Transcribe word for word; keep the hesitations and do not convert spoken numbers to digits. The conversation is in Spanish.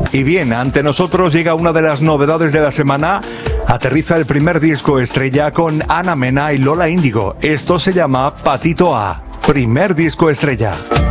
Y bien, ante nosotros llega una de las novedades de la semana. Aterriza el primer disco estrella con Ana Mena y Lola Índigo. Esto se llama Patito A. Primer disco estrella.